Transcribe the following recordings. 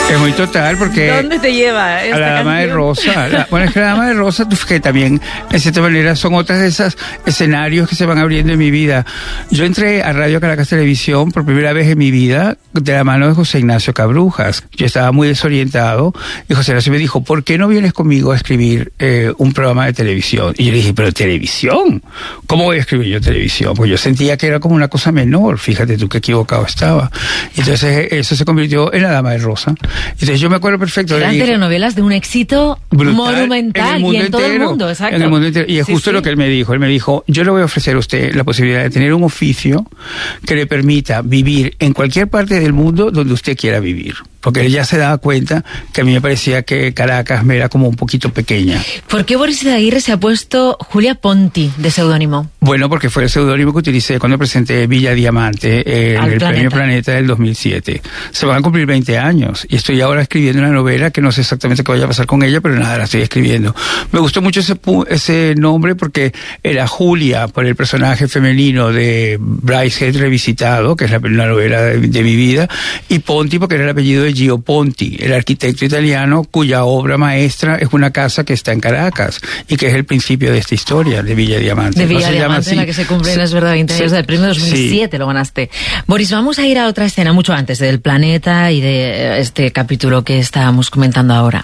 Es muy total porque... ¿Dónde te lleva esta a la Dama de Rosa. Bueno, es que la Dama de Rosa, que también, en cierta manera, son otras de esos escenarios que se van abriendo en mi vida. Yo entré a Radio Caracas Televisión por primera vez en mi vida de la mano de José Ignacio Cabrujas. Yo estaba muy desorientado y José Ignacio me dijo, ¿por qué no vienes conmigo a escribir un programa de televisión? Y yo le dije, ¿pero televisión? ¿Cómo voy a escribir yo televisión? Pues yo sentía que era como una cosa menor. Fíjate tú qué equivocado estaba. Y entonces eso se convirtió en la Dama de Rosa. Entonces yo me acuerdo perfecto. Eran telenovelas de un éxito brutal, monumental y en todo el mundo, exacto. En el mundo entero. Y es justo lo que él me dijo. Él me dijo, yo le voy a ofrecer a usted la posibilidad de tener un oficio que le permita vivir en cualquier parte del mundo donde usted quiera vivir. Porque él ya se daba cuenta que a mí me parecía que Caracas me era como un poquito pequeña. ¿Por qué Boris Izaguirre se ha puesto Julia Ponti de seudónimo? Bueno, porque fue el seudónimo que utilicé cuando presenté Villa Diamante en el Premio Planeta del 2007. Se van a cumplir 20 años y estoy ahora escribiendo una novela que no sé exactamente qué vaya a pasar con ella, pero nada, la estoy escribiendo. Me gustó mucho ese nombre porque era Julia por el personaje femenino de Bryce Head Revisitado, que es la novela de mi vida, y Ponti porque era el apellido de Gio Ponti, el arquitecto italiano cuya obra maestra es una casa que está en Caracas y que es el principio de esta historia de Villa Diamante. De Villa Diamante, en la que se cumplen, es verdad, 20 años del premio 2007, lo ganaste. Boris, vamos a ir a otra escena mucho antes del planeta y de este capítulo que estábamos comentando ahora.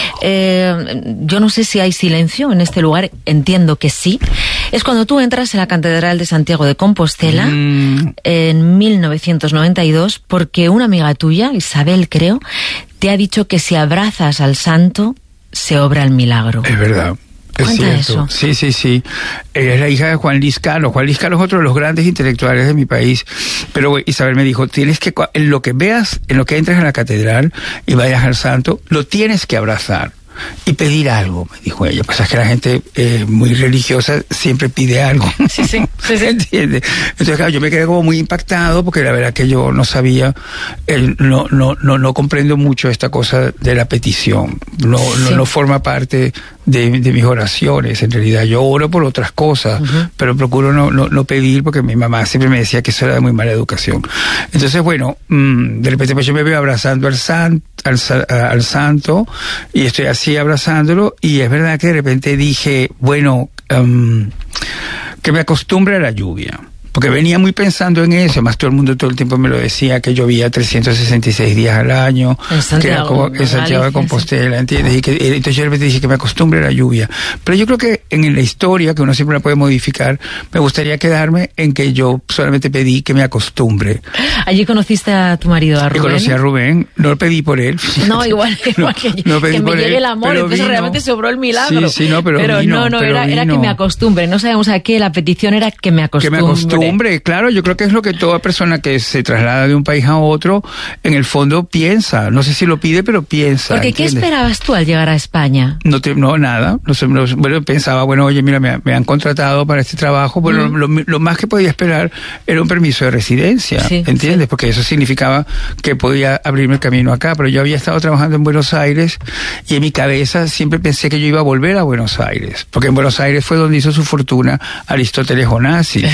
Yo no sé si hay silencio en este lugar, entiendo que sí. Es cuando tú entras en la Catedral de Santiago de Compostela en 1992 porque una amiga tuya, Isabel creo, te ha dicho que si abrazas al santo se obra el milagro. Es verdad. Es cierto. Eso. Sí. Ella es la hija de Juan Luis Cano. Juan Luis Cano es otro de los grandes intelectuales de mi país. Pero Isabel me dijo, tienes que, en lo que veas, en lo que entres a la catedral y vayas al santo, lo tienes que abrazar y pedir algo, me dijo ella. Pues es que la gente muy religiosa siempre pide algo. Sí. ¿Entiendes? Entonces, claro, yo me quedé como muy impactado porque la verdad que yo no sabía, no comprendo mucho esta cosa de la petición. No forma parte de mis oraciones. En realidad yo oro por otras cosas, pero procuro no pedir porque mi mamá siempre me decía que eso era de muy mala educación. Entonces, bueno, de repente pues yo me veo abrazando al santo y estoy así abrazándolo y es verdad que de repente dije, bueno, que me acostumbre a la lluvia. Porque venía muy pensando en eso, además todo el mundo todo el tiempo me lo decía, que llovía 366 días al año, que era como en Santiago de Compostela, ¿entiendes? Y que entonces yo de repente dije que me acostumbre a la lluvia. Pero yo creo que en la historia, que uno siempre la puede modificar, me gustaría quedarme en que yo solamente pedí que me acostumbre. ¿Allí conociste a tu marido, a Rubén? Y conocí a Rubén, no lo pedí por él. No, igual que me llegue el amor, entonces vino. Realmente se obró el milagro. Sí, pero era que me acostumbre, no sabemos a qué, la petición era que me acostumbre. Claro, yo creo que es lo que toda persona que se traslada de un país a otro, en el fondo piensa. No sé si lo pide, pero piensa. Porque ¿entiendes? ¿Qué esperabas tú al llegar a España? No, nada. Bueno, pensaba, oye, mira, me han contratado para este trabajo. Bueno, lo más que podía esperar era un permiso de residencia, ¿entiendes? Sí. Porque eso significaba que podía abrirme el camino acá. Pero yo había estado trabajando en Buenos Aires y en mi cabeza siempre pensé que yo iba a volver a Buenos Aires. Porque en Buenos Aires fue donde hizo su fortuna Aristóteles Onassis.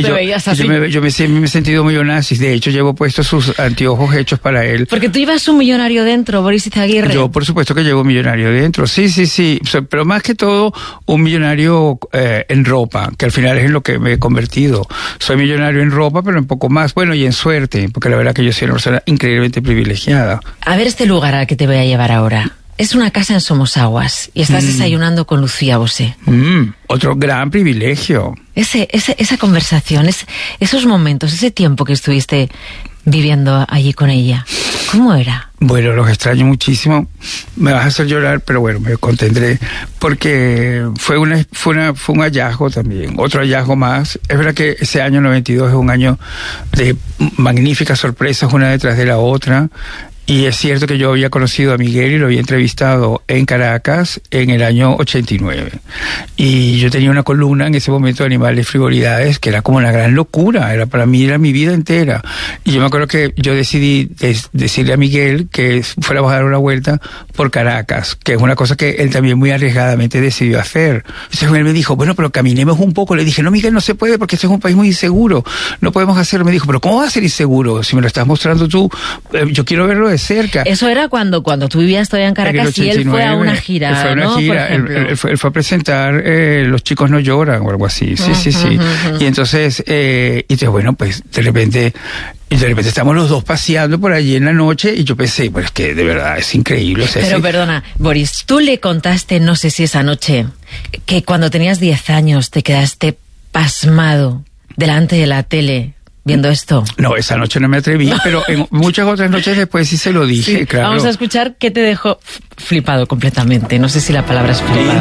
Yo me he sentido muy Onassis. De hecho, llevo puestos sus anteojos hechos para él. Porque tú ibas un millonario dentro, Boris Izaguirre. Yo, por supuesto que llevo un millonario dentro. Sí. Pero más que todo, un millonario en ropa, que al final es en lo que me he convertido. Soy millonario en ropa, pero un poco más. Bueno, y en suerte, porque la verdad que yo soy una persona increíblemente privilegiada. A ver este lugar al que te voy a llevar ahora. Es una casa en Somosaguas y estás desayunando con Lucía Bosé. Otro gran privilegio. Esa conversación, esos momentos, ese tiempo que estuviste viviendo allí con ella, ¿cómo era? Bueno, los extraño muchísimo. Me vas a hacer llorar, pero bueno, me contendré porque fue un hallazgo también, otro hallazgo más. Es verdad que ese año 92 es un año de magníficas sorpresas una detrás de la otra. Y es cierto que yo había conocido a Miguel y lo había entrevistado en Caracas en el año 89. Y yo tenía una columna en ese momento de Animales y Frivolidades que era como una gran locura. Para mí era mi vida entera. Y yo me acuerdo que yo decidí decirle a Miguel que fuéramos a dar una vuelta por Caracas, que es una cosa que él también muy arriesgadamente decidió hacer. Entonces él me dijo, bueno, pero caminemos un poco. Le dije, no, Miguel, no se puede porque este es un país muy inseguro. No podemos hacerlo. Me dijo, pero ¿cómo va a ser inseguro? Si me lo estás mostrando tú, yo quiero verlo de de cerca. Eso era cuando tú vivías todavía en Caracas y él fue a una gira, fue a una gira, él fue a presentar Los chicos no lloran o algo así. Sí. Y entonces, bueno, pues de repente estamos los dos paseando por allí en la noche y yo pensé, bueno, es que de verdad es increíble. O sea, pero perdona, Boris, tú le contaste, no sé si esa noche, que cuando tenías 10 años te quedaste pasmado delante de la tele viendo esto. No, esa noche no me atreví, pero en muchas otras noches después sí se lo dije, claro. Vamos a escuchar qué te dejó flipado completamente. No sé si la palabra es flipado.